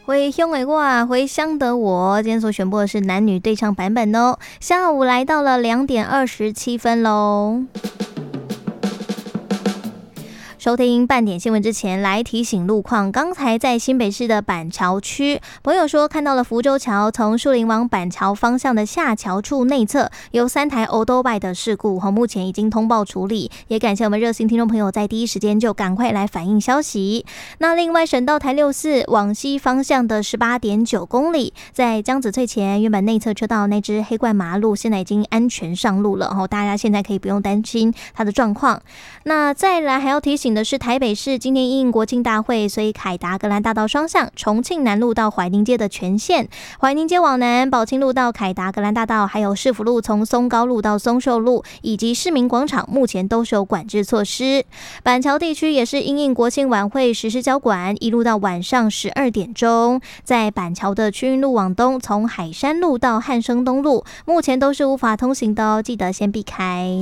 回乡的我，回乡的我，今天所选播的是男女对唱版本哦。下午来到了2:27喽。收听半点新闻之前，来提醒路况。刚才在新北市的板桥区，朋友说看到了福州桥从树林往板桥方向的下桥处内侧有3台欧兜拜的事故，目前已经通报处理。也感谢我们热心听众朋友在第一时间就赶快来反映消息。那另外，省道台64往西方向的18.9公里，在江子翠前原本内侧车道那只黑冠马路，现在已经安全上路了，大家现在可以不用担心它的状况。那再来还要提醒的是，台北市今天因应国庆大会，所以凯达格兰大道双向重庆南路到怀宁街的全线，怀宁街往南、宝清路到凯达格兰大道，还有市府路从松高路到松寿路以及市民广场，目前都是有管制措施。板桥地区也是因应国庆晚会实施交管，一路到晚上12点钟，在板桥的区运路往东，从海山路到汉生东路，目前都是无法通行的哦，记得先避开。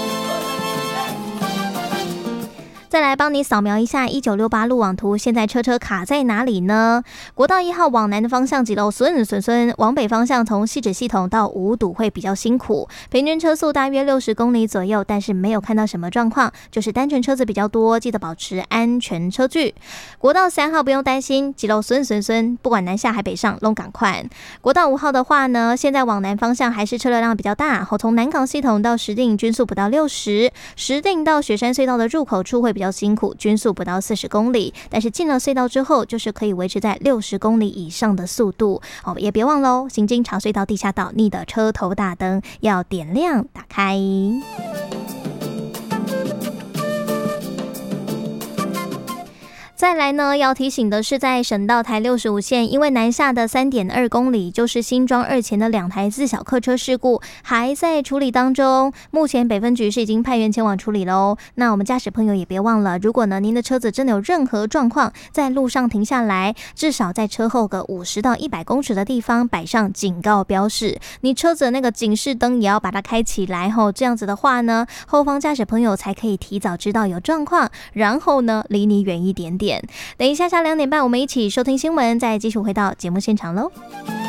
再来帮你扫描一下1968路网图，现在车卡在哪里呢？国道1号往南的方向几路顺，往北方向从汐止系统到五堵会比较辛苦，平均车速大约60公里左右，但是没有看到什么状况，就是单纯车子比较多，记得保持安全车距。国道3号不用担心，几路顺，不管南下还北上都赶快。国道5号的话呢，现在往南方向还是车流量比较大，从南港系统到石碇均速不到60，石碇到雪山隧道的入口处会比较辛苦，均速不到40公里，但是进了隧道之后，就是可以维持在60公里以上的速度。也别忘了行经茶隧道地下道，你的车头大灯要点亮打开。再来呢，要提醒的是，在省道台65线，因为南下的3.2公里，就是新庄2前的2台自小客车事故，还在处理当中。目前北分局是已经派员前往处理喽。那我们驾驶朋友也别忘了，如果呢您的车子真的有任何状况，在路上停下来，至少在车后个50到100公尺的地方摆上警告标示，你车子的那个警示灯也要把它开起来吼。这样子的话呢，后方驾驶朋友才可以提早知道有状况，然后呢离你远一点点。等一下下2点半，我们一起收听新闻，再继续回到节目现场喽。